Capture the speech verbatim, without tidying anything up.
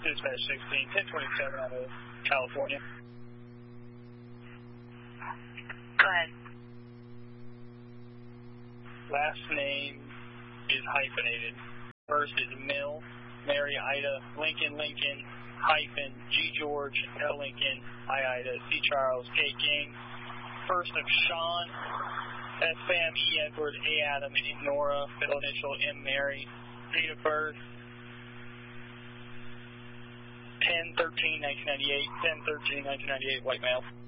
Dispatch sixteen, ten twenty-seven out of California. Go ahead. Last name is hyphenated. First is Mill, Mary Ida, Lincoln Lincoln, hyphen, G George, L Lincoln, I Ida, C Charles, K King. First of Sean, S Sam, E Edward, A Adam, E Nora, middle initial M Mary. Date of birth ten thirteen nineteen ninety-eight, ten thirteen nineteen ninety-eight, white male.